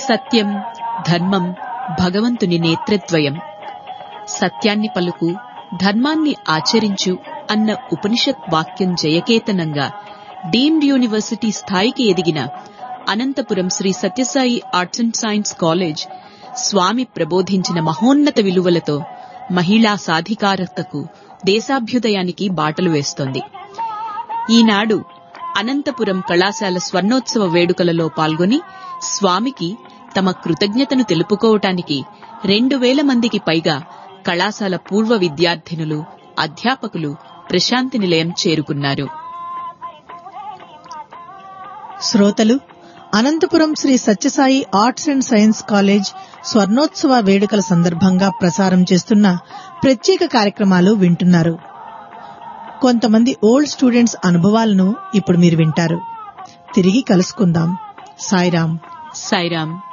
సత్యం, ధర్మం భగవంతుని నేత్రద్వయం. సత్యాన్ని పలుకు, ధర్మాన్ని ఆచరించు అన్న ఉపనిషత్ వాక్యం జయకేతనంగా డీమ్డ్ యూనివర్సిటీ స్థాయికి ఎదిగిన Anantapuram Shri Sathya Sai arts and science college స్వామి ప్రబోధించిన మహోన్నత విలువలతో మహిళా సాధికారతకు, దేశాభ్యుదయానికి బాటలు వేస్తోంది. ఈనాడు అనంతపురం కళాశాల స్వర్ణోత్సవ వేడుకలలో పాల్గొని స్వామికి తమ కృతజ్ఞతను తెలుపుకోవటానికి 2000 మందికి పైగా కళాశాల పూర్వ విద్యార్థినులు, అధ్యాపకులు ప్రశాంతి నిలయం చేరుకున్నారు. శ్రోతలు, Anantapuram Shri Sathya Sai arts and science college స్వర్ణోత్సవ వేడుకల సందర్భంగా ప్రసారం చేస్తున్న ప్రత్యేక కార్యక్రమాలు వింటున్నారు. కొంతమంది ఓల్డ్ స్టూడెంట్స్ అనుభవాలను ఇప్పుడు మీరు వింటారు. తిరిగి కలుసుకుందాం. సాయిరాం. సాయిరాం.